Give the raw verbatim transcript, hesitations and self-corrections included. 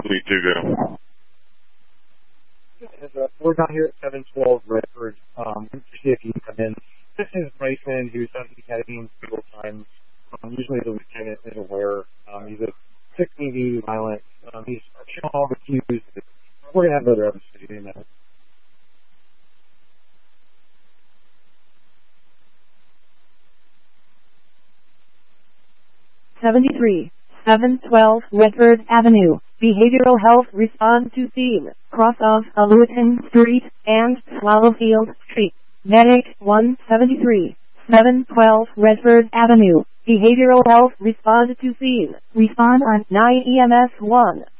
lead two go? Uh, we're down here at seven twelve Redford. Um, to see if you can come in. This is Bryson, who's done ketamine several times. Um, usually the lieutenant is aware. Um, he's a sixteen eighty violent. Um, he's shown all the cues. We're going to have another episode in that. seventy-three, seven twelve Redford Avenue. Behavioral health respond to scene. Cross of Aluton Street and Swallowfield Street. Medic one seventy-three, seven twelve Redford Avenue. Behavioral health respond to scene. Respond on nine E M S one.